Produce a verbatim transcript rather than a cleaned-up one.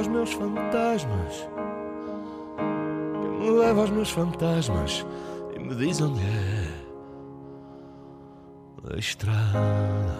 aos meus fantasmas, quem me leva aos meus fantasmas e me diz onde é a estrada.